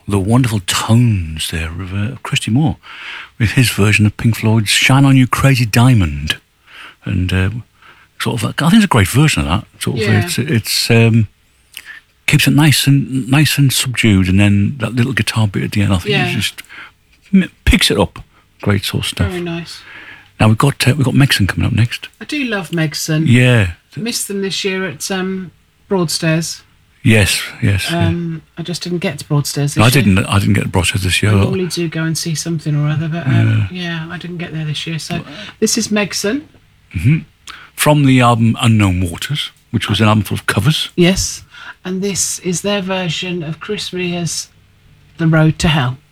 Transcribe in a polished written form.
the wonderful tones there of Christy Moore with his version of Pink Floyd's "Shine On You Crazy Diamond," and sort of, I think it's a great version of that. Sort of, it's keeps it nice and subdued, and then that little guitar bit at the end, I think it just picks it up. Great sort of stuff. Very nice. Now we've got Megson coming up next. I do love Megson. Yeah. Missed them this year at Broadstairs. Yes. I just didn't get to Broadstairs this year. I didn't get to Broadstairs this year. I normally do go and see something or other, but I didn't get there this year. So this is Megson. Mm-hmm. From the album Unknown Waters, which was an album full of covers. Yes, and this is their version of Chris Rea's The Road to Hell.